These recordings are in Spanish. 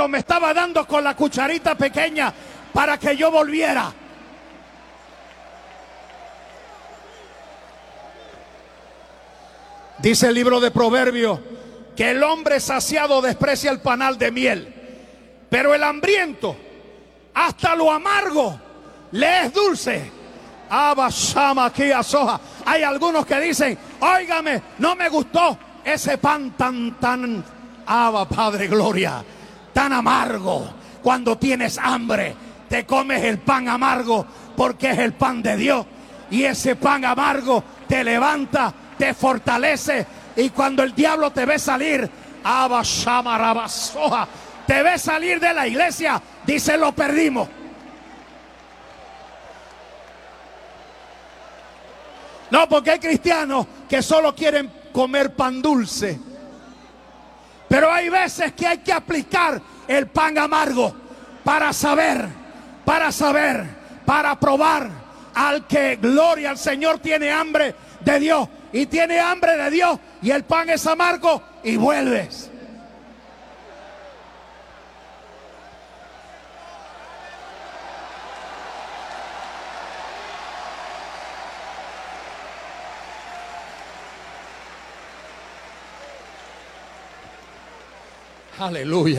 diablo me estaba dando con la cucharita pequeña para que yo volviera. Dice el libro de Proverbios que el hombre saciado desprecia el panal de miel, pero el hambriento hasta lo amargo le es dulce. Hay algunos que dicen: óigame, no me gustó ese pan tan, Padre Gloria, tan amargo. Cuando tienes hambre, te comes el pan amargo porque es el pan de Dios. Y ese pan amargo te levanta, te fortalece. Y cuando el diablo te ve salir, te ve salir de la iglesia, dice: lo perdimos. No, porque hay cristianos que solo quieren comer pan dulce. Pero hay veces que hay que aplicar el pan amargo para saber, para probar. Al que, gloria al Señor, tiene hambre de Dios. Y tiene hambre de Dios y el pan es amargo y vuelves. Aleluya.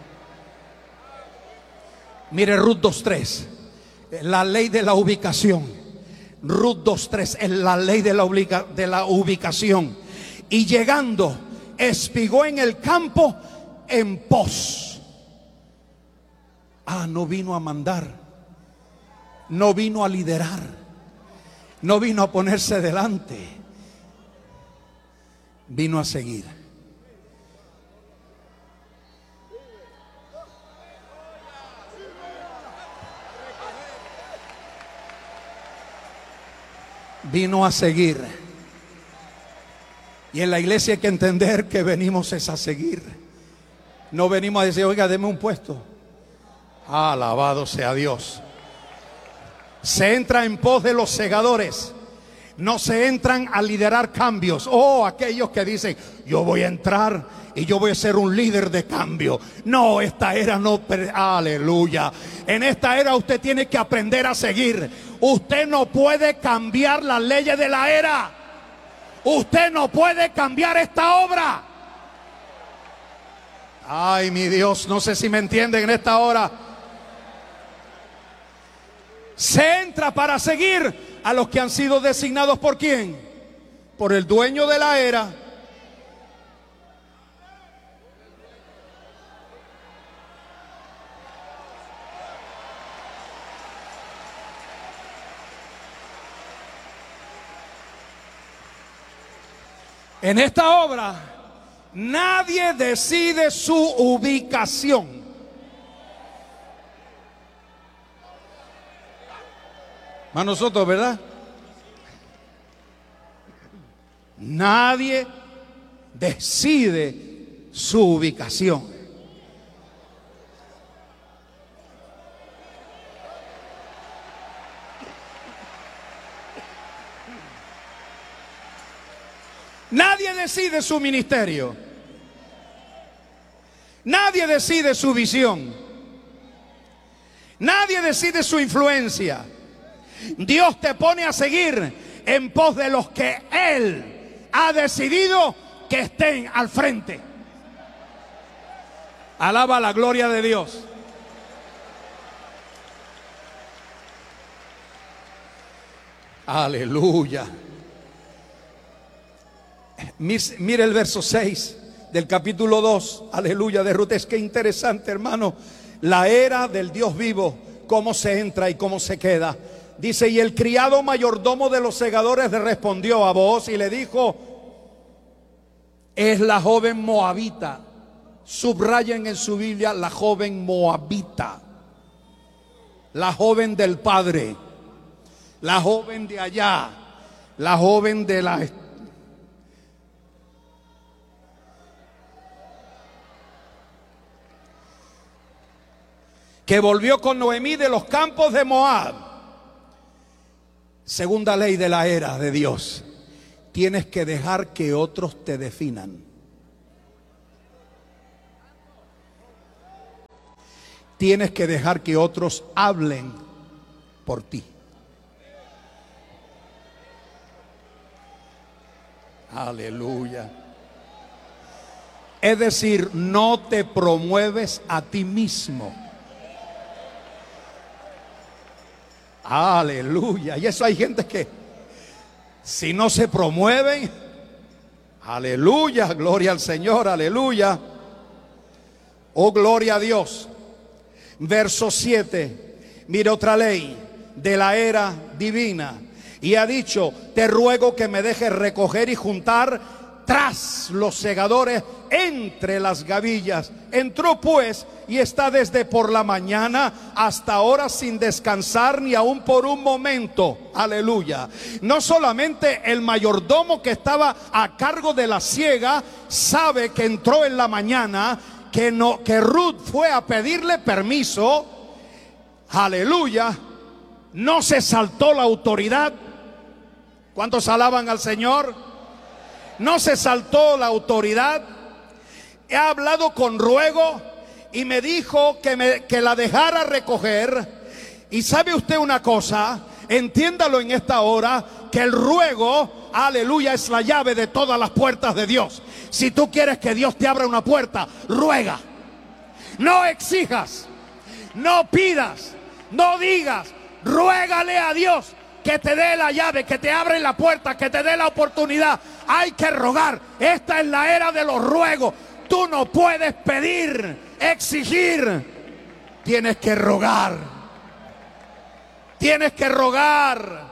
Mire Ruth 2:3, la ley de la ubicación. Ruth 2:3 es la ley de la ubicación. Y llegando, espigó en el campo en pos. No vino a mandar, no vino a liderar, no vino a ponerse delante, vino a seguir. Vino a seguir. Y en la iglesia hay que entender que venimos es a seguir. No venimos a decir: oiga, deme un puesto. Alabado sea Dios. Se entra en pos de los segadores. No se entran a liderar cambios. Aquellos que dicen: yo voy a entrar y yo voy a ser un líder de cambio. No, esta era no. Aleluya. En esta era usted tiene que aprender a seguir. Usted no puede cambiar las leyes de la era. Usted no puede cambiar esta obra. Ay, mi Dios, no sé si me entienden en esta hora. Se entra para seguir a los que han sido designados ¿por quién? Por el dueño de la era. En esta obra nadie decide su ubicación. Más nosotros, ¿verdad? Nadie decide su ubicación. Nadie decide su ministerio. Nadie decide su visión. Nadie decide su influencia. Dios te pone a seguir en pos de los que Él ha decidido que estén al frente. Alaba la gloria de Dios. Aleluya. Mire el verso 6 del capítulo 2, aleluya, de Ruth. Es que interesante, hermano, la era del Dios vivo, cómo se entra y cómo se queda. Dice: y el criado mayordomo de los segadores le respondió a Booz y le dijo: es la joven moabita. Subrayen en su Biblia la joven moabita, la joven del padre, la joven de allá, la joven de la... que volvió con Noemí de los campos de Moab. Segunda ley de la era de Dios: tienes que dejar que otros te definan. tienes que dejar que otros hablen por ti. Aleluya. Es decir, no te promueves a ti mismo. Aleluya. Y eso hay gente que si no se promueven, aleluya, gloria al Señor, aleluya. Oh, gloria a Dios. Verso 7. Mire otra ley de la era divina. Y ha dicho: te ruego que me dejes recoger y juntar tras los segadores entre las gavillas. Entró pues y está desde por la mañana hasta ahora sin descansar ni aun por un momento. Aleluya. No solamente el mayordomo que estaba a cargo de la siega sabe que entró en la mañana, que Ruth fue a pedirle permiso. Aleluya. No se saltó la autoridad. ¿Cuántos alaban al Señor? No se saltó la autoridad. He hablado con ruego y me dijo que la dejara recoger. Y sabe usted una cosa, entiéndalo en esta hora, que el ruego, aleluya, es la llave de todas las puertas de Dios. Si tú quieres que Dios te abra una puerta, ruega. No exijas, no pidas, no digas, ruégale a Dios que te dé la llave, que te abra la puerta, que te dé la oportunidad. Hay que rogar. Esta es la era de los ruegos. Tú no puedes pedir, exigir. Tienes que rogar. Tienes que rogar.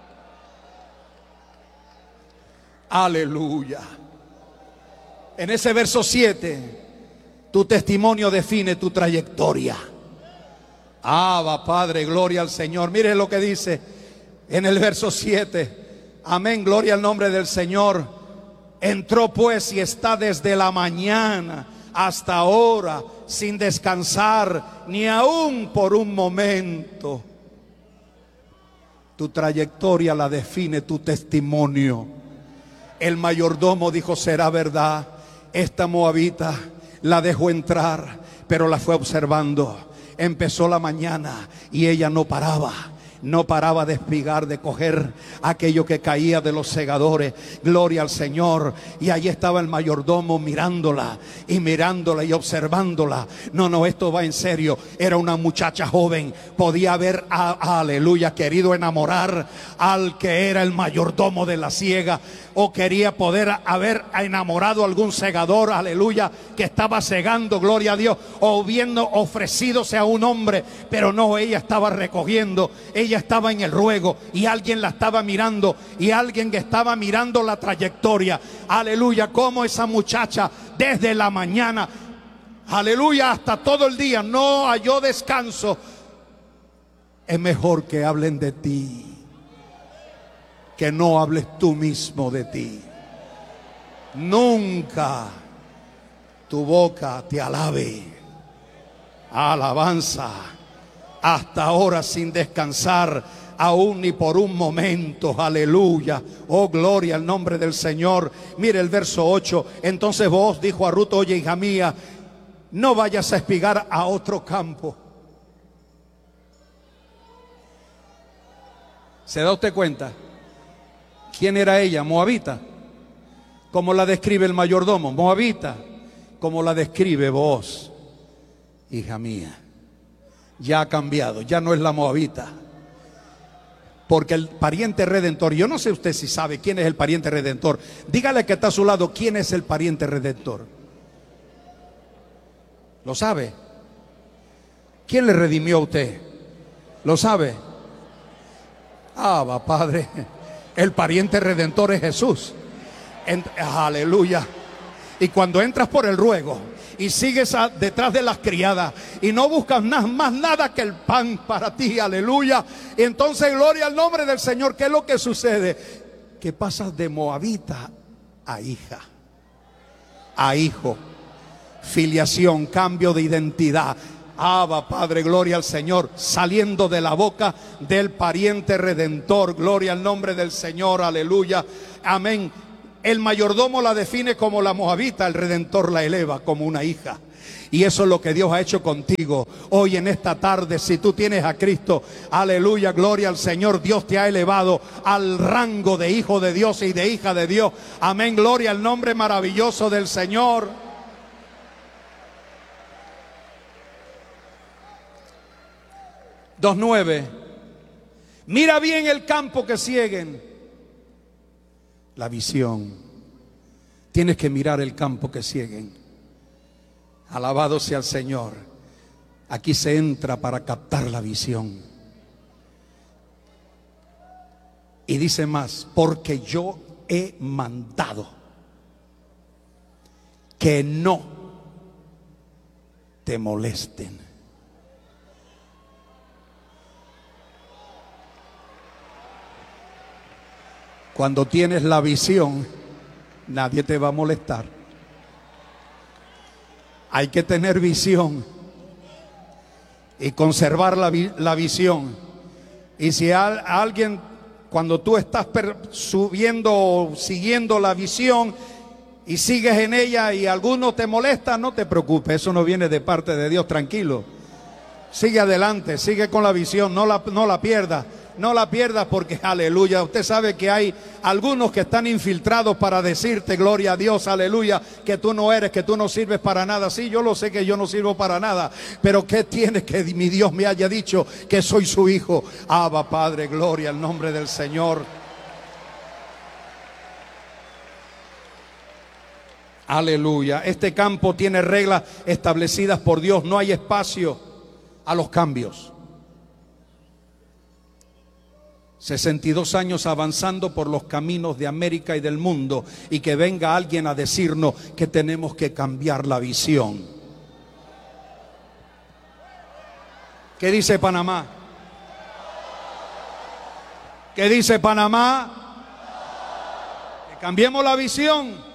Aleluya. En ese verso 7, tu testimonio define tu trayectoria. Abba, Padre, gloria al Señor. Mire lo que dice en el verso 7. Amén, gloria al nombre del Señor. Entró pues y está desde la mañana hasta ahora sin descansar ni aún por un momento. Tu trayectoria la define tu testimonio. El mayordomo dijo: será verdad, esta moabita la dejó entrar, pero la fue observando. Empezó la mañana y ella no paraba. No paraba de espigar, de coger aquello que caía de los segadores. Gloria al Señor. Y allí estaba el mayordomo mirándola y observándola. No, esto va en serio. Era una muchacha joven. Podía haber, aleluya, querido enamorar al que era el mayordomo de la siega. O quería poder haber enamorado a algún segador, aleluya, que estaba segando, gloria a Dios, o viendo ofrecídose a un hombre. Pero no, ella estaba recogiendo, ella estaba en el ruego y alguien la estaba mirando, y alguien que estaba mirando la trayectoria. Aleluya, como esa muchacha desde la mañana, aleluya, hasta todo el día no halló descanso. Es mejor que hablen de ti, que no hables tú mismo de ti. Nunca tu boca te alabe. Alabanza. Hasta ahora sin descansar, aún ni por un momento. Aleluya. Oh, gloria al nombre del Señor. Mire el verso 8. Entonces vos, dijo a Ruth: oye, hija mía, no vayas a espigar a otro campo. ¿Se da usted cuenta? ¿Quién era ella? Moabita. ¿Cómo la describe el mayordomo? Moabita. ¿Cómo la describe vos? Hija mía, ya ha cambiado, ya no es la moabita. Porque el pariente redentor, yo no sé usted si sabe quién es el pariente redentor. Dígale que está a su lado, ¿quién es el pariente redentor? ¿Lo sabe? ¿Quién le redimió a usted? ¿Lo sabe? Abba, Padre. El pariente redentor es Jesús. Aleluya. Y cuando entras por el ruego y sigues detrás de las criadas y no buscas más nada que el pan para ti, aleluya, y entonces gloria al nombre del Señor. ¿Qué es lo que sucede? Que pasas de moabita a hija, a hijo. Filiación, cambio de identidad. Abba, Padre, gloria al Señor, saliendo de la boca del pariente redentor. Gloria al nombre del Señor, aleluya, amén. El mayordomo la define como la moabita, el redentor la eleva como una hija. Y eso es lo que Dios ha hecho contigo hoy en esta tarde. Si tú tienes a Cristo, aleluya, gloria al Señor, Dios te ha elevado al rango de hijo de Dios y de hija de Dios. Amén, gloria al nombre maravilloso del Señor. Dos nueve. Mira bien el campo que siguen. La visión. Tienes que mirar el campo que siguen. Alabado sea el Señor. Aquí se entra para captar la visión. Y dice más, porque yo he mandado que no te molesten. Cuando tienes la visión, nadie te va a molestar. Hay que tener visión y conservar la visión. Y si alguien, cuando tú estás subiendo o siguiendo la visión y sigues en ella y alguno te molesta, no te preocupes, eso no viene de parte de Dios, tranquilo. Sigue adelante, sigue con la visión, no la pierdas. No la pierdas porque, aleluya, usted sabe que hay algunos que están infiltrados para decirte, gloria a Dios, aleluya, que tú no eres, que tú no sirves para nada. Sí, yo lo sé que yo no sirvo para nada, pero ¿qué tiene que mi Dios me haya dicho que soy su hijo? Abba, Padre, gloria al nombre del Señor. Aleluya. Este campo tiene reglas establecidas por Dios, no hay espacio a los cambios. 62 años avanzando por los caminos de América y del mundo, y que venga alguien a decirnos que tenemos que cambiar la visión. ¿Qué dice Panamá? ¿Qué dice Panamá? Que cambiemos la visión.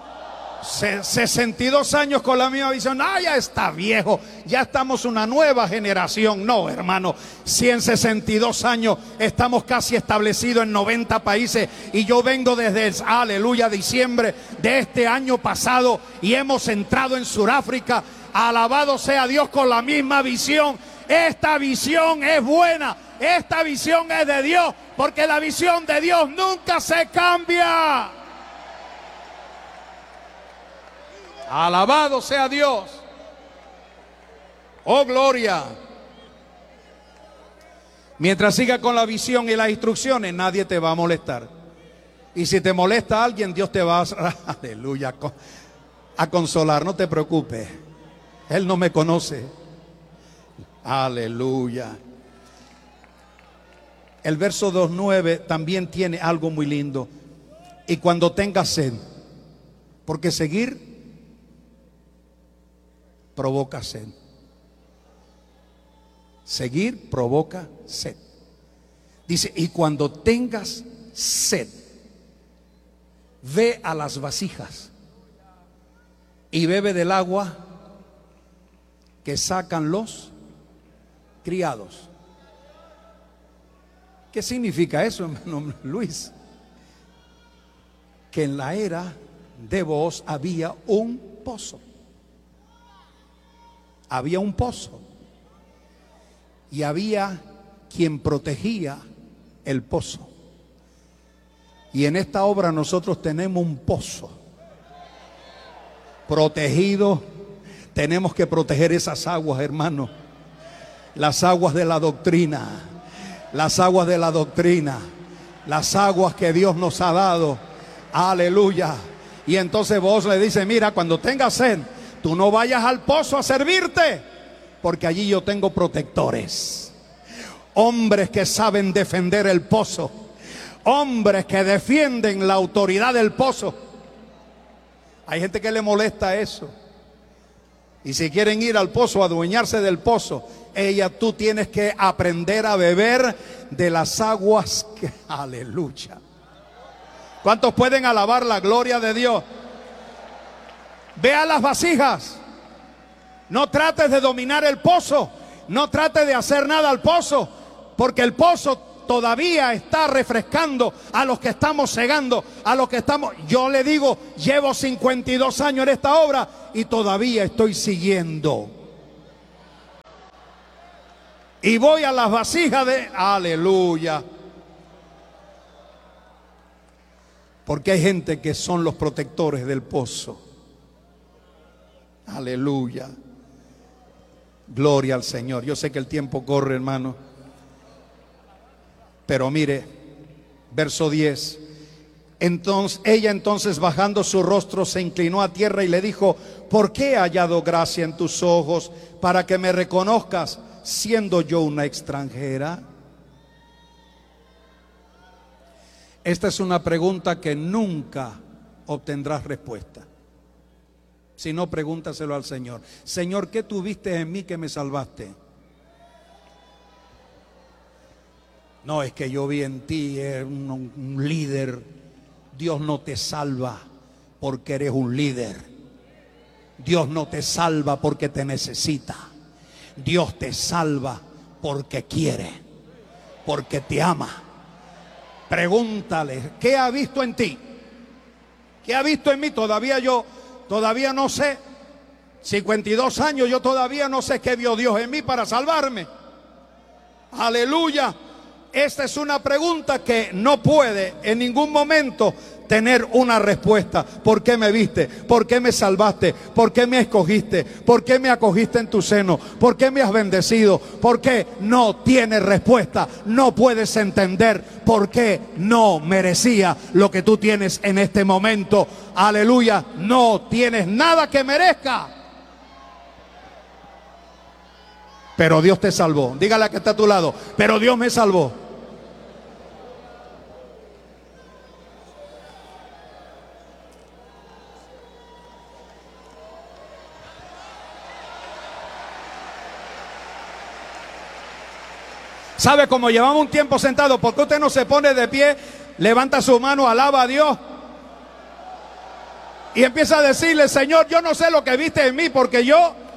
62 años con la misma visión. Ya está viejo, ya estamos una nueva generación. No, hermano, si en 62 años estamos casi establecidos en 90 países, y yo vengo desde, aleluya, diciembre de este año pasado, y hemos entrado en Sudáfrica. Alabado sea Dios, con la misma visión. Esta visión es buena, esta visión es de Dios, porque la visión de Dios nunca se cambia. Alabado sea Dios. Oh, gloria. Mientras siga con la visión y las instrucciones, nadie te va a molestar. Y si te molesta alguien, Dios te va a, aleluya, a consolar. No te preocupes, Él no me conoce. Aleluya. El verso 2:9 también tiene algo muy lindo. Y cuando tengas sed, porque seguir provoca sed. Seguir provoca sed. Dice, y cuando tengas sed, ve a las vasijas y bebe del agua que sacan los criados. ¿Qué significa eso, hermano Luis? Que en la era de Booz había un pozo. Había un pozo y había quien protegía el pozo. Y en esta obra nosotros tenemos un pozo protegido. Tenemos que proteger esas aguas, hermano. Las aguas de la doctrina, las aguas de la doctrina, las aguas que Dios nos ha dado. Aleluya. Y entonces vos le dices, mira, cuando tengas sed, tú no vayas al pozo a servirte, porque allí yo tengo protectores. Hombres que saben defender el pozo. Hombres que defienden la autoridad del pozo. Hay gente que le molesta eso. Y si quieren ir al pozo, adueñarse del pozo, tú tienes que aprender a beber de las aguas que, aleluya. ¿Cuántos pueden alabar la gloria de Dios? Ve a las vasijas. No trates de dominar el pozo. No trates de hacer nada al pozo, porque el pozo todavía está refrescando a los que estamos cegando, a los que estamos. Yo le digo, llevo 52 años en esta obra y todavía estoy siguiendo. Y voy a las vasijas de... Aleluya. Porque hay gente que son los protectores del pozo. Aleluya. Gloria al Señor. Yo sé que el tiempo corre, hermano. Pero mire, verso 10. Ella entonces bajando su rostro se inclinó a tierra y le dijo: ¿por qué he hallado gracia en tus ojos para que me reconozcas, siendo yo una extranjera? Esta es una pregunta que nunca obtendrás respuesta. Si no, pregúntaselo al Señor. Señor, ¿qué tuviste en mí que me salvaste? No, es que yo vi en ti un líder. Dios no te salva porque eres un líder. Dios no te salva porque te necesita. Dios te salva porque quiere, porque te ama. Pregúntale, ¿qué ha visto en ti? ¿Qué ha visto en mí? Todavía no sé. 52 años, yo todavía no sé qué vio Dios en mí para salvarme. Aleluya. Esta es una pregunta que no puede en ningún momento tener una respuesta. ¿Por qué me viste? ¿Por qué me salvaste? ¿Por qué me escogiste? ¿Por qué me acogiste en tu seno? ¿Por qué me has bendecido? ¿Por qué? No tiene respuesta. No puedes entender por qué no merecía lo que tú tienes en este momento. Aleluya. No tienes nada que merezca. Pero Dios te salvó. Dígale a que está a tu lado: pero Dios me salvó. ¿Sabe cómo llevamos un tiempo sentado? ¿Por qué usted no se pone de pie, levanta su mano, alaba a Dios y empieza a decirle: Señor, yo no sé lo que viste en mí, porque yo